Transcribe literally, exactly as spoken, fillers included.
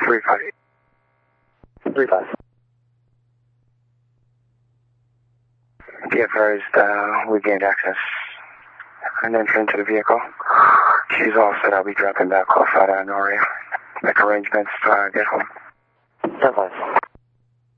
three five. three five. Be advised, uh, we gained access and entry into the vehicle. She's all set. I'll be dropping back off at uh, Noria. Make arrangements to uh, get home. ten five.